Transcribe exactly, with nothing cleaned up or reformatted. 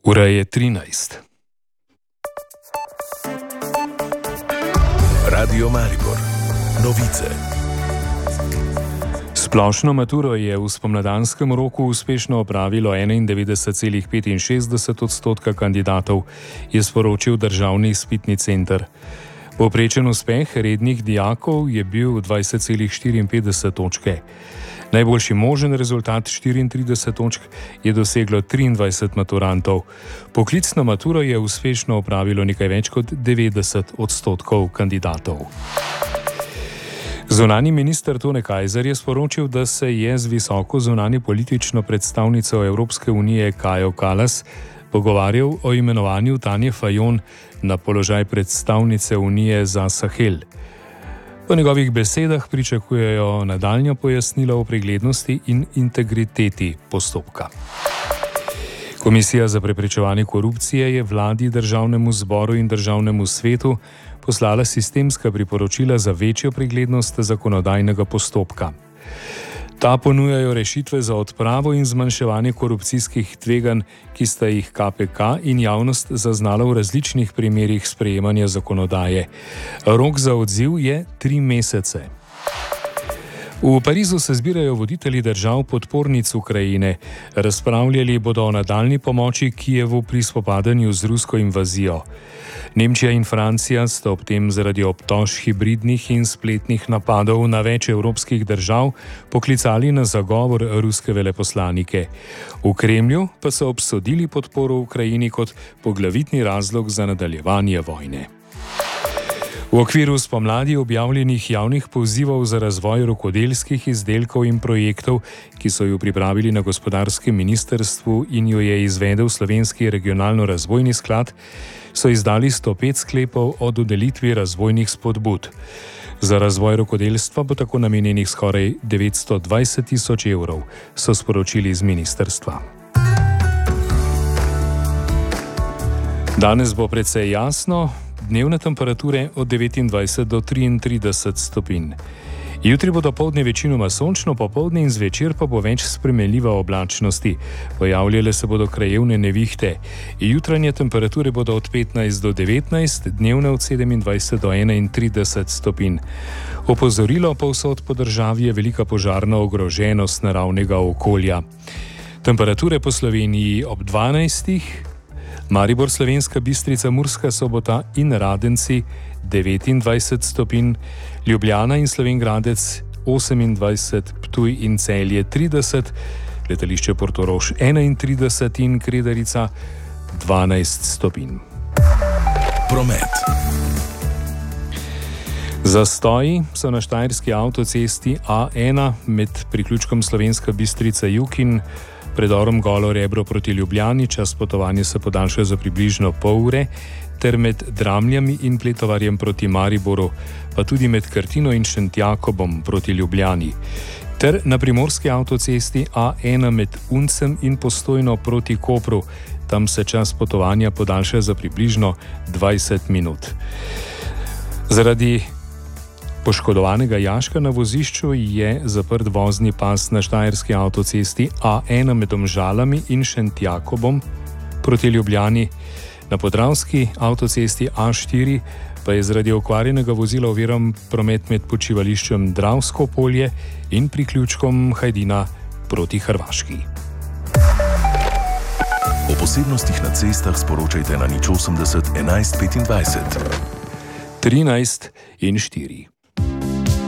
Ura je trinajst. Radio Maribor. Novice. Splošno maturo je v spomladanskem roku uspešno opravilo enaindevetdeset celih petinšestdeset odstotka kandidatov, je sporočil Državni izpitni center. Povprečen uspeh rednih dijakov je bil dvajset celih štiriinpetdeset točke. Najboljši možen rezultat štiriintrideset točk je doseglo triindvajset maturantov. Poklicno maturo je uspešno opravilo nekaj več kot devetdeset odstotkov kandidatov. Zunanji minister Tone Kajzer je sporočil, da se je z visoko zunanjo politično predstavnico Evropske unije Kajo Kallas pogovarjal o imenovanju Tanje Fajon na položaj predstavnice Unije za Sahel. Po njegovih besedah pričakujejo nadaljnja pojasnila o preglednosti in integriteti postopka. Komisija za preprečevanje korupcije je vladi, državnemu zboru in državnemu svetu poslala sistemska priporočila za večjo preglednost zakonodajnega postopka. Ta ponujajo rešitve za odpravo in zmanjševanje korupcijskih tveganj, ki sta jih K P K in javnost zaznala v različnih primerih sprejemanja zakonodaje. Rok za odziv je tri mesece. V Parizu se zbirajo voditelji držav podpornic Ukrajine. Razpravljali bodo o nadaljnji pomoči Kijevu pri spopadanju z rusko invazijo. Nemčija in Francija sta ob tem zaradi obtožb hibridnih in spletnih napadov na več evropskih držav poklicali na zagovor ruske veleposlanike. V Kremlju pa so obsodili podporo Ukrajini kot poglavitni razlog za nadaljevanje vojne. V okviru spomladi objavljenih javnih pozivov za razvoj rokodelskih izdelkov in projektov, ki so jo pripravili na gospodarskem ministrstvu in jo je izvedel Slovenski regionalno-razvojni sklad, so izdali sto pet sklepov o dodelitvi razvojnih spodbud. Za razvoj rokodelstva bo tako namenjenih skoraj devetsto dvajset tisoč evrov, so sporočili iz ministrstva. Danes bo precej jasno, dnevne temperature od devetindvajset do triintrideset stopinj. Jutri bo dopoldne večinoma sončno, popoldne in zvečer pa bo več spremenljiva oblačnosti. Pojavljale se bodo krajevne nevihte. Jutranje temperature bodo od petnajst do devetnajst, dnevne od sedemindvajset do enaintrideset stopinj. Opozorilo povsod po državi je velika požarna ogroženost naravnega okolja. Temperature po Sloveniji ob dvanajstih, Maribor, Slovenska Bistrica, Murska Sobota in Radenci devetindvajset stopinj, Ljubljana in Slovenj Gradec osemindvajset, Ptuj in Celje trideset, letališče Portorož enaintrideset in Kredarica dvanajst stopinj. Promet. Zastoji so na štajerski avtocesti A ena med priključkom Slovenska Bistrica jug in predorom Golo Rebro proti Ljubljani. Čas potovanja se podaljša za približno pol ure, ter med Dramljami in Pletovarjem proti Mariboru, pa tudi med Krtino in Šentjakobom proti Ljubljani. Ter na primorski avtocesti A ena med Uncem in Postojno proti Kopru. Tam se čas potovanja podaljša za približno dvajset minut. Zaradi poškodovanega jaška na vozišču je zaprt vozni pas na štajerski avtocesti A ena med Domžalami in Šentjakobom proti Ljubljani. Na podravski avtocesti A štiri pa je zaradi okvarjenega vozila oviran promet med počivališčem Dravsko polje in priključkom Hajdina proti Hrvaški. O posebnostih na cestah sporočajte na nič osemdeset enajst petindvajset. trinajst in štiri.